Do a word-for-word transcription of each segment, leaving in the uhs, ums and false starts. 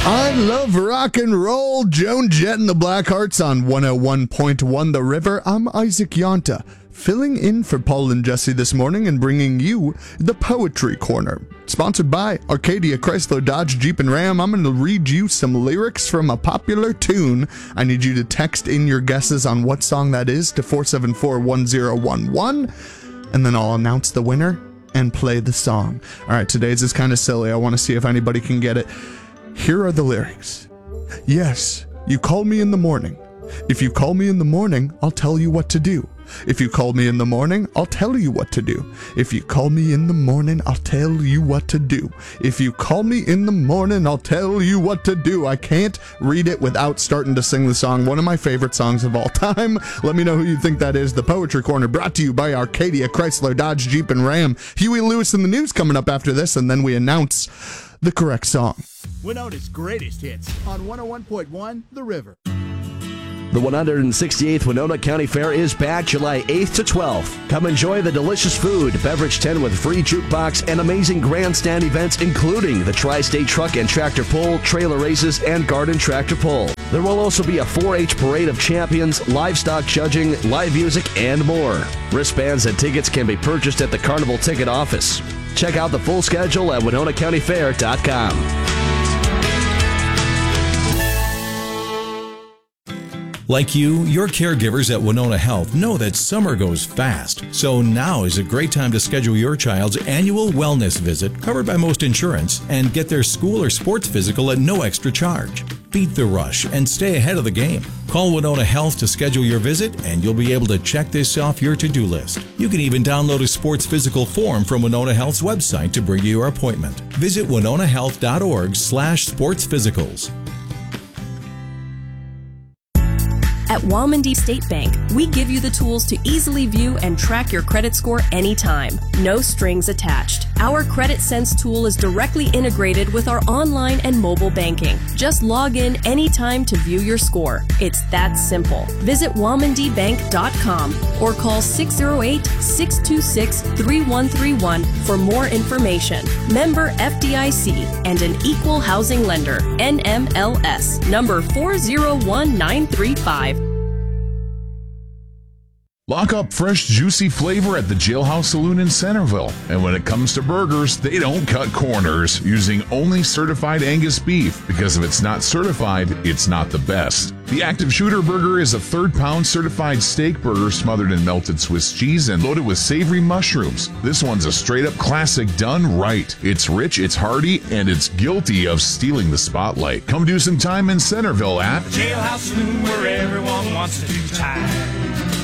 I love rock and roll. Joan Jett and the Blackhearts on one oh one point one The River. I'm Isaac Yonta, filling in for Paul and Jesse this morning and bringing you the Poetry Corner. Sponsored by Arcadia Chrysler Dodge Jeep and Ram. I'm going to read you some lyrics from a popular tune. I need you to text in your guesses on what song that is to four seven four, one oh one one, and then I'll announce the winner and play the song. All right, today's is kind of silly. I want to see if anybody can get it. Here are the lyrics. Yes, you call me in the morning. If you call me in the morning, I'll tell you what to do. If you call me in the morning, I'll tell you what to do. If you call me in the morning, I'll tell you what to do. If you call me in the morning, I'll tell you what to do. I can't read it without starting to sing the song. One of my favorite songs of all time. Let me know who you think that is. The Poetry Corner brought to you by Arcadia Chrysler Dodge Jeep and Ram. Huey Lewis in the news coming up after this, and then we announce the correct song. Winona's greatest hits on one oh one point one The River. The one hundred sixty-eighth Winona County Fair is back July eighth to twelfth. Come enjoy the delicious food, beverage tent with free jukebox, and amazing grandstand events, including the Tri-State Truck and Tractor Pull, trailer races, and garden tractor pull. There will also be a four H parade of champions, livestock judging, live music, and more. Wristbands and tickets can be purchased at the Carnival Ticket Office. Check out the full schedule at winona county fair dot com. Like you, your caregivers at Winona Health know that summer goes fast, so now is a great time to schedule your child's annual wellness visit, covered by most insurance, and get their school or sports physical at no extra charge. Beat the rush and stay ahead of the game. Call Winona Health to schedule your visit, and you'll be able to check this off your to-do list. You can even download a sports physical form from Winona Health's website to bring you your appointment. Visit winona health dot org slash sports physicals. At Walmondie State Bank, we give you the tools to easily view and track your credit score anytime. No strings attached. Our Credit Sense tool is directly integrated with our online and mobile banking. Just log in anytime to view your score. It's that simple. Visit walmondie bank dot com or call six oh eight, six two six, three one three one for more information. Member F D I C and an equal housing lender. N M L S number four zero one nine three five. Lock up fresh, juicy flavor at the Jailhouse Saloon in Centerville. And when it comes to burgers, they don't cut corners, using only certified Angus beef, because if it's not certified, it's not the best. The Active Shooter Burger is a third-pound certified steak burger smothered in melted Swiss cheese and loaded with savory mushrooms. This one's a straight-up classic done right. It's rich, it's hearty, and it's guilty of stealing the spotlight. Come do some time in Centerville at Jailhouse Saloon, where everyone wants to do time.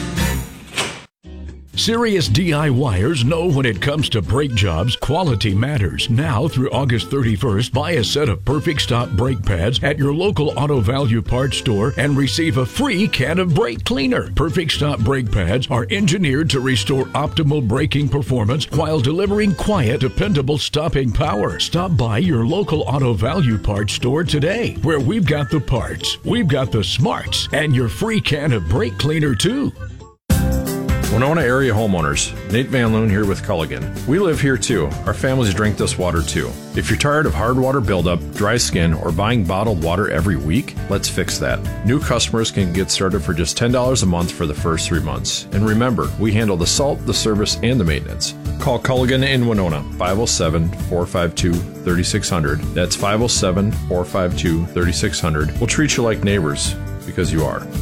Serious DIYers know when it comes to brake jobs, quality matters. Now through August thirty-first, buy a set of Perfect Stop brake pads at your local Auto Value Parts store and receive a free can of brake cleaner. Perfect Stop brake pads are engineered to restore optimal braking performance while delivering quiet, dependable stopping power. Stop by your local Auto Value Parts store today, where we've got the parts, we've got the smarts, and your free can of brake cleaner too. Winona area homeowners, Nate Van Loon here with Culligan. We live here too. Our families drink this water too. If you're tired of hard water buildup, dry skin, or buying bottled water every week, let's fix that. New customers can get started for just ten dollars a month for the first three months. And remember, we handle the salt, the service, and the maintenance. Call Culligan in Winona, five oh seven, four five two, three six zero zero. That's five oh seven, four five two, three six zero zero. We'll treat you like neighbors, because you are.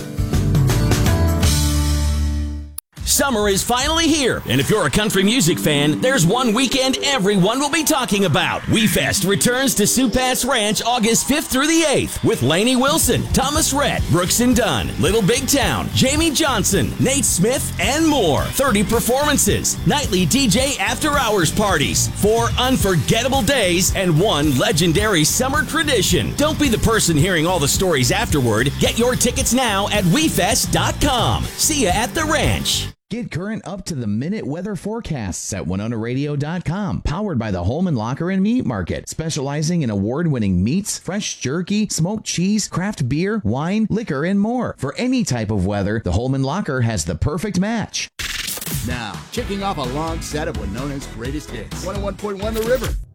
Summer is finally here, and if you're a country music fan, there's one weekend everyone will be talking about. WeFest returns to Supass Ranch August fifth through the eighth with Lainey Wilson, Thomas Rhett, Brooks and Dunn, Little Big Town, Jamie Johnson, Nate Smith, and more. thirty performances, nightly D J after-hours parties, four unforgettable days, and one legendary summer tradition. Don't be the person hearing all the stories afterward. Get your tickets now at we fest dot com. See ya at the ranch. Get current up-to-the-minute weather forecasts at winona radio dot com. Powered by the Holman Locker and Meat Market, specializing in award-winning meats, fresh jerky, smoked cheese, craft beer, wine, liquor, and more. For any type of weather, the Holman Locker has the perfect match. Now, kicking off a long set of Winona's greatest hits. one oh one point one The River.